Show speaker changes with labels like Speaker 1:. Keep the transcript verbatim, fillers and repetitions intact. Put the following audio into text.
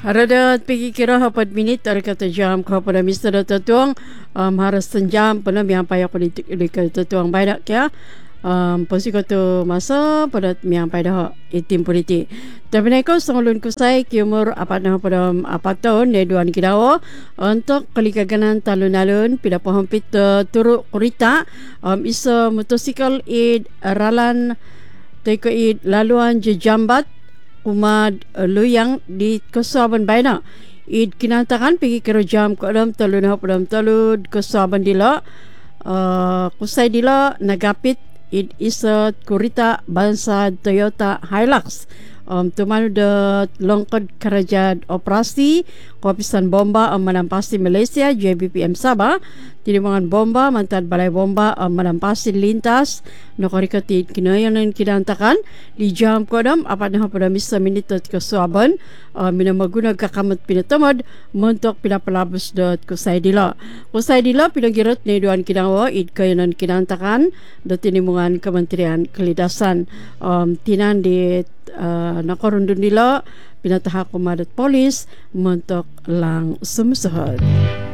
Speaker 1: Harada pergi kira hapat minit dari kata jam kau pada mister Tatuang um, harus senjam pernah yang payah politik di kata Tatuang banyak ya um, pasti kata masa pada yang pada itim politik tapi naikau sengalun kusai kiumur apa nama pada apa tahun di dua kidawa untuk kelikaganan talun-alun pida pahampit turuk kurita um, isa motosikal id ralan teko id laluan jejambat Umad uh, Luyang di Kesaban Baina. Id kinantakan pergi kira jam ke dalam talun hap dalam talun Kesaban dila. Uh, kusai dila nagapit id isa kurita bangsa Toyota Hilux. Um, Tuman udah longkod kerajaan operasi kopisan bomba um, menampasi Malaysia J B P M Sabah tinimangan bomba mantan balai bomba um, menampasi lintas nokorikati kinayan yang kinantakan di jam kodam apa dah pada misa minitot ke Suaban uh, mina maguna kakamot pinatamad montok pinapalabos dot kusay dila kusay dila pinagirot ni duan kinawa id kayanan kinantakan dot tinimangan Kementerian Kelidasan um, tinan di Uh, nakorundun nila pinatahak kumadat polis montok lang sumusahod.